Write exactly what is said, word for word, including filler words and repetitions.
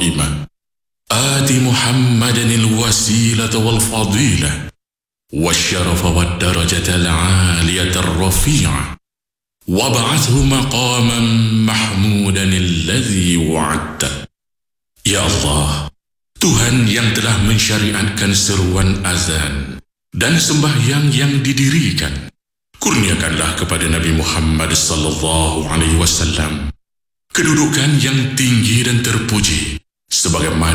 القائمة آت محمدا الوسيلة والفضيلة والشرف والدرجة العالية الرفيعة وابعثه مقاما محمودا الذي وعدته. Ya Allah, Tuhan yang telah mensyariatkan seruan azan dan sembahyang yang didirikan, kurniakanlah kepada Nabi Muhammad sallallahu alaihi wasallam kedudukan yang tinggi dan terpuji sebagaimana